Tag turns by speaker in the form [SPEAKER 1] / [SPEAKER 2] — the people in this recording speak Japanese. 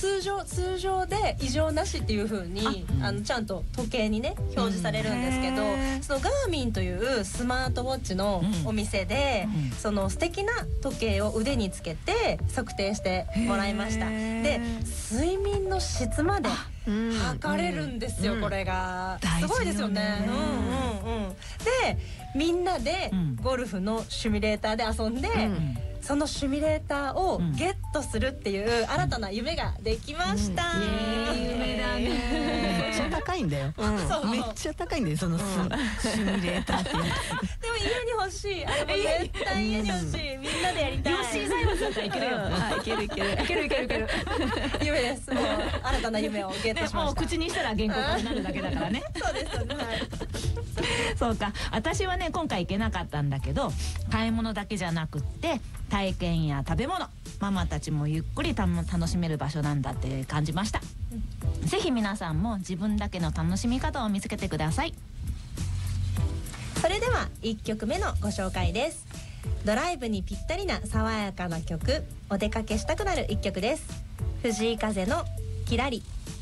[SPEAKER 1] 通常で異常なしっていう風にちゃんと時計にね表示されるんですけど、そのガーミンというスマートウォッチのお店でその素敵な時計を腕につけて測定してもらいました。で睡眠の質まで測れるんですよ。これがすごいですよね。でみんなでゴルフのシミュレーターで遊んで、そのシミュレーターをゲットするっていう新たな夢ができました。
[SPEAKER 2] 夢だね。めっちゃ高いんだよ。めっちゃ高いんだよ、そのシミュレーターっていう。でも
[SPEAKER 1] 家に欲しい。絶対家に欲しい。みんなでやりたい。
[SPEAKER 2] ヨッシー財閥だったらいけるよ。いけるいけるいけるいけるいける。
[SPEAKER 1] 夢です。もう新たな夢をゲットしました。
[SPEAKER 2] もう口にしたら原稿になるだけだからね。
[SPEAKER 1] そうですね。
[SPEAKER 2] そうか。私はね今回行けなかったんだけど、買い物だけじゃなくって体験や食べ物、ママたちもゆっくり楽しめる場所なんだって感じました。ぜひ皆さんも自分だけの楽しみ方を見つけてください。
[SPEAKER 1] それでは1曲目のご紹介です。ドライブにぴったりな爽やかな曲、お出かけしたくなる1曲です。藤井風のキラリ。